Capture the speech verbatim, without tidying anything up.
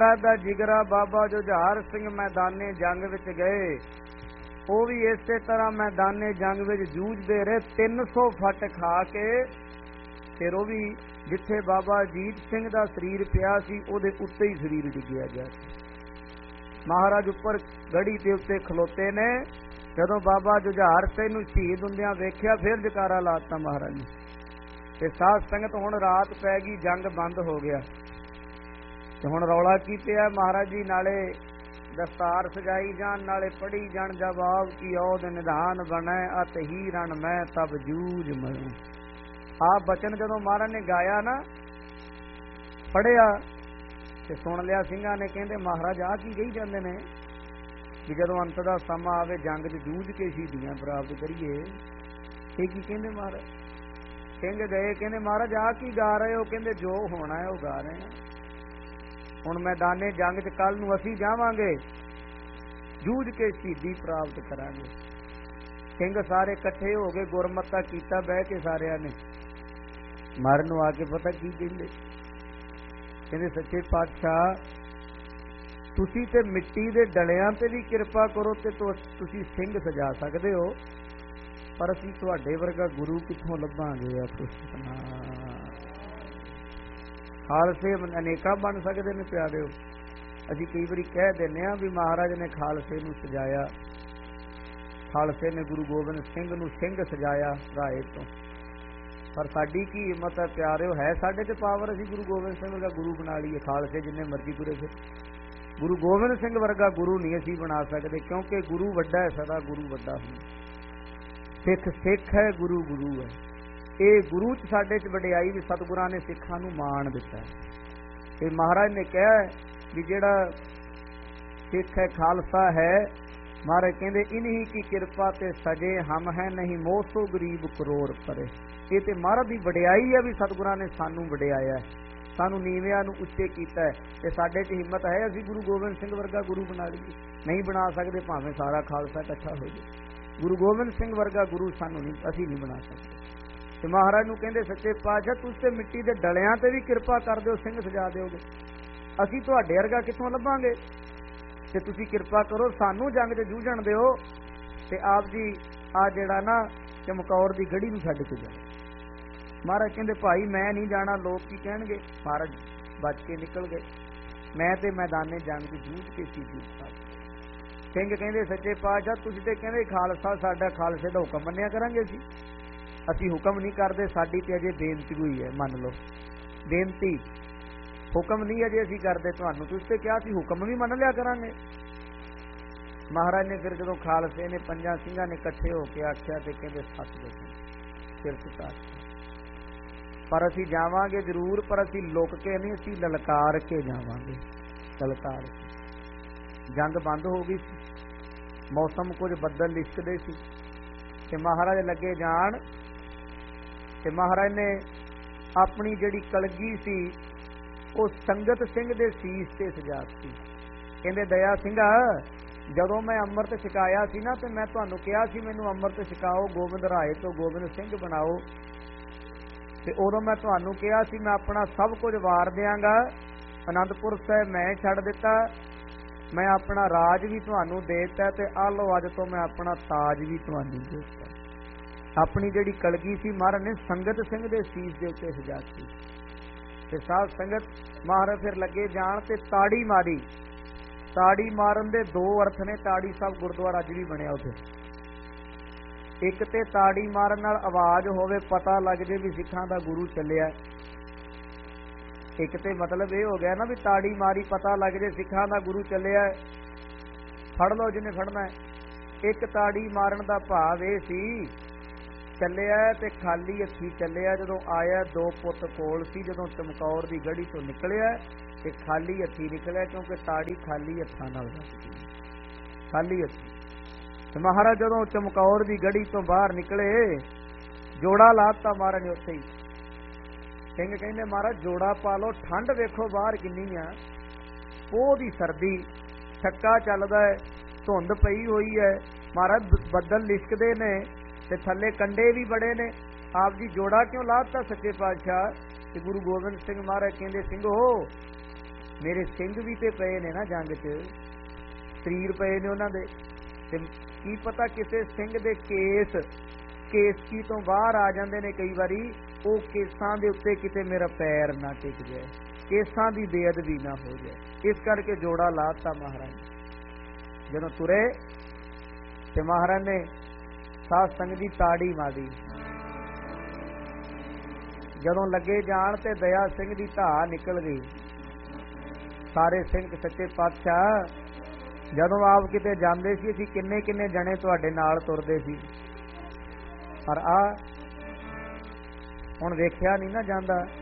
दा जिगरा बाबा जुझार सिंह मैदाने जंग विच गए, वो भी इसे तरह मैदाने जंग विच जूझते रहे। तीन सौ फट खा के फिर वो भी जिथे बाबा अजीत सिंह का शरीर पिया सी उहदे उत्ते ही शरीर डिग्गिया गया। महाराज उपर गढ़ी के उत्ते खलोते ने। जदों बाबा जुझार सिंह नूं शहीद हुंदियां वेख्या फिर जकारा लाता महाराज ने। ते साध संगत हुण रात पै गई, जंग बंद हो गया। ते हुण रौला की पिया महाराज जी, नाले दस्तार सजाई जान, नाले पढ़ी जान जवाब की औद निधान बने अत ही रण मैं तब जूझ मरूं। आप बचन जदों महाराज ने गाया ना, पढ़िया ते सुन लिया सिंघां ने, कहंदे महाराज आ की कही जांदे ने कि जदों अंत दा समा आवे जंग च जूझ के शहीदियां प्राप्त करिए। ये की कहंदे महाराज? सिंह गए, कहंदे महाराज आ की गा रहे हो? कहंदे जो होना है वो गा रहे हैं। हुण मैदाने जंग च कल नूं असीं जावांगे, जूझ के शहीदी प्राप्त करांगे। सिंह सारे इकट्ठे हो गए, गुरमता कीता बह के सारिਆਂ ने। मरन नूं आके पता की कहंदे? कहंदे सच्चे पातशाह तुसीं ते मिट्टी दे डलियां ते भी किरपा करो ते तुसीं सिंह सजा सकदे हो, पर असीं तुहाडे वर्गा गुरु कित्थों लभांगे? खालसे अनेका बन सकते ने प्यारे। असीं कई बारी कह दिंदे आ भी महाराज ने खालसे नूं सजाया, खालसे ने गुरु गोबिंद सिंह नूं सिंह सजाया राए तो, पर साडी की हिम्मत है प्यारे, है साडे ते पावर असीं गुरु गोबिंद सिंह वर्गा गुरु बना लीए। खालसे जिन्ने मर्जी तुरे फिर, गुरु गोबिंद सिंह वर्गा गुरु नहीं असीं बना सकते, क्योंकि गुरु वड्डा है, सदा गुरु वड्डा हुंदा। सिख सिख है, गुरु गुरु है। ये गुरु च साडे च वडियाई भी सतगुरां ने सिखां नूं मान दिता है। ते महाराज ने कहा भी जिहड़ा सिख है खालसा है, महाराज कहंदे इन्हीं की कृपा ते सजे हम है नहीं मोह सो गरीब करोड़ परे। ये ते महाराज दी वडियाई है भी सतगुरां ने सानू वडियाया है, सानू नीविआं नूं उच्चे कीता है। ते साडे च हिम्मत है असीं गुरु गोबिंद सिंह वर्गा गुरु बना लईए? नहीं बना सकते, भावें सारा खालसा इकट्ठा हो जाए। गुरु गोबिंद सिंह वर्गा गुरु सानू नहीं, असीं नहीं बना सकते। ते महाराज नूं कहंदे सच्चे पातशाह तुसीं ते मिट्टी दे डलियां ते भी किरपा कर दिओ, सिंह सजा दिओगे, असीं तुहाडे वर्गा कित्थों लभांगे? ते तुसीं किरपा करो सानू जंग च जूझण दिओ। ते आप जी आ जिहड़ा ना चमकौर दी गढ़ी नूं छड्ड के जाओ। महाराज कहंदे भाई मैं नहीं जाना, लोग की कहणगे? महाराज बच के निकल गए। मैं ते मैदाने जंग च जूझ के शहीदी प्राप्त। सिंह कहंदे सच्चे पातशाह तुसीं ते कहंदे खालसा साडा, खालसे दा हुकम मन्निया करांगे असीं, असीं हुक्म नहीं करते, साडी ते अजे बेनती हुई है, मन लो बेनती, हुक्म नहीं अजे असीं करते तुहानूं, तुसीं ते कहा सी हुक्म भी मन लिया करांगे। महाराज ने फिर जदों खालसे ने पंजां सिंघां ने इकट्ठे होके आख्या ते कहंदे सच दसो सिर झुका, पर असीं जावांगे जरूर, पर असीं लुक के नहीं, असीं ललकार के जावांगे। ललकार के जंग बंद हो गई सी, मौसम कुछ बदल लिशकदे सी ते महाराज लगे जान। ते महाराज ने अपनी जिहड़ी कलगी सी वो संगत सिंह दे सीस ते सजाती। कहंदे दया सिंघा जदों मैं अमृत छकाया सी ना, ते मैं तुहानूं कहा सी मैनूं अमृत छकाओ, गोबिंद राए तो गोबिंद सिंह बनाओ। ते उदों मैं तुहानूं कहा सी मैं अपना सब कुछ वार देंगा, आनंदपुर साहिब मैं छड्ड दिता, मैं अपना राज भी तुहानूं दे दिता, ते आ लो अज तो मैं अपना ताज भी तुहानूं दे दिता। अपनी जिहड़ी कलगी सी महाराज ने संगत सिंह दे सीस दे उत्ते सजाती। ते साध संगत महाराज फिर लगे जान ते ताड़ी मारी। ताड़ी मारन दे दो अर्थ ने, ताड़ी साहब गुरुद्वारा अज भी बनिया उत्थे। एक ते ताड़ी मारन नाल आवाज होवे, पता लग जे भी सिखां दा गुरु चलिया। एक ते मतलब ये हो गया ना भी ताड़ी मारी पता लग जे सिखां दा गुरु चलिया, फड़ लो जिन्हें फड़ना है। एक ताड़ी मारन दा भाव ये सी चलिया ते खाली हथी चलिया, जदों आया दो पुत कोल सी, जदों चमकौर दी गढ़ी तो निकलिया ते खाली हथी निकलिया, क्योंकि ताड़ी खाली हत्थां नाल लगदी, खाली हथी। महाराज जदों चमकौर दी गढ़ी तो बाहर निकले, जोड़ा लाता महाराज ने उत्थे ही। सिंह कहंदे महाराज जोड़ा पा लो, ठंड वेखो बाहर किन्नी आ, पोह दी सर्दी, छक्का चलदा है, धुंध पई होई है, महाराज बदल लिशकदे ने ते थल्ले कंडे भी बड़े ने, आप जी जोड़ा क्यों लाता सच्चे पातशाह? ते गुरु गोबिंद सिंह महाराज कहंदे सिंघो ਮੇਰੇ ਸਿੰਘ ਵੀ ਤੇ ਪਏ ਨੇ ਨਾ ਜੰਗ 'ਚ, ਸਰੀਰ ਪਏ ਨੇ ਉਹਨਾਂ ਦੇ, ਤੇ ਕੀ ਪਤਾ ਕਿਸੇ ਸਿੰਘ ਦੇ ਕੇਸ ਕੇਸਕੀ ਤੋਂ ਬਾਹਰ ਆ ਜਾਂਦੇ ਨੇ ਕਈ ਵਾਰੀ, ਉਹ ਕੇਸਾਂ ਦੇ ਉੱਤੇ ਕਿਤੇ ਮੇਰਾ ਪੈਰ ਨਾ ਟਿਕ ਜਾਏ, ਕੇਸਾਂ ਦੀ ਬੇਅਦਬੀ ਨਾ ਹੋ ਜਾਏ। ਇਸ ਕਰਕੇ ਜੋੜਾ ਲਾਤਾ ਮਹਾਰਾਜ ਨੇ। ਜਦੋਂ ਤੁਰੇ ਤੇ ਮਹਾਰਾਜ ਨੇ ਸਾਧ ਸੰਗਤ ਦੀ ਤਾੜੀ ਮਾਰੀ। ਜਦੋਂ ਲੱਗੇ ਜਾਣ ਤੇ ਦਇਆ ਸਿੰਘ ਦੀ ਧਾ ਨਿਕਲ ਗਈ। ਸਾਰੇ ਸਿੰਘ ਸੱਚੇ ਪਾਤਸ਼ਾਹ, ਜਦੋਂ ਆਪ ਕਿਤੇ ਜਾਂਦੇ ਸੀ ਅਸੀਂ ਕਿੰਨੇ ਕਿੰਨੇ ਜਣੇ ਤੁਹਾਡੇ ਨਾਲ ਤੁਰਦੇ ਸੀ, ਪਰ ਆ ਹੁਣ ਵੇਖਿਆ ਨਹੀਂ ਨਾ ਜਾਂਦਾ।